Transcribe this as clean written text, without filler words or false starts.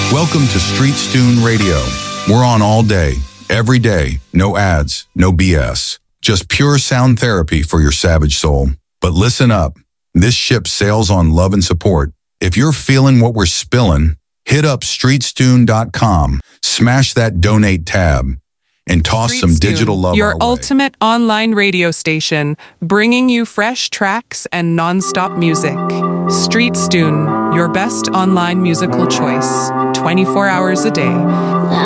Welcome to Street Stoon Radio. We're on all day, every day, no ads, no BS. Just pure sound therapy for your savage soul. But listen up, this ship sails on love and support. If you're feeling what we're spilling, hit up StreetStoon.com, smash that donate tab, and toss Street some Stoon, digital love your our way. ultimate online radio station, bringing you fresh tracks and non-stop music. Street Stoon, your best online musical choice, 24 hours a day.